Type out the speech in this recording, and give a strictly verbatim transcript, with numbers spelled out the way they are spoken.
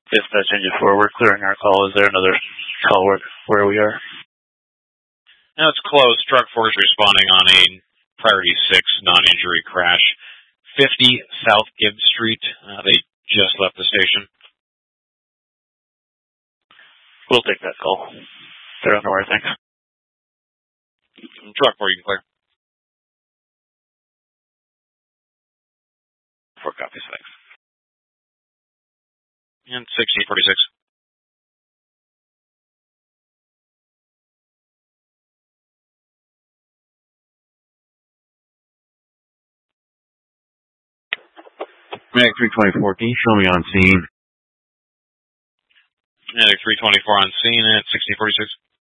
If that's engine four, we're clearing our call. Is there another call where, where we are? Now it's closed. Truck four is responding on a priority six non-injury crash. fifty South Gibbs Street. Uh, they just left the station. We'll take that call. They're on the wire, thanks. Truck four, you can clear. Four copies, thanks. And sixteen forty-six. Medic three twenty-four, can you show me on scene? Medic three twenty-four on scene at sixteen forty-six.